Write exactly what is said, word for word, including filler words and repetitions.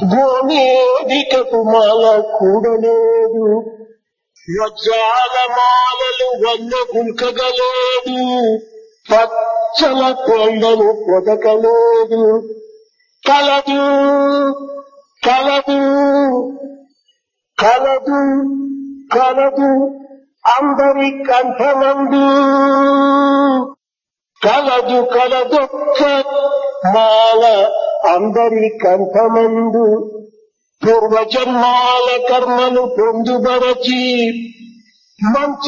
గోమేదికకు మాల కూడలేదు, వజ్రాల మాలలు వన్న గుల్కగలేదు, పచ్చల కొండను పొదకలేదు. కలదు కలదు కలదు కలదు అందరి కంఠమందు, కలదు కలదొక్క మాల అందరి కంఠమందు. పూర్వజన్మాల కర్మను పొందుబరచి మంచి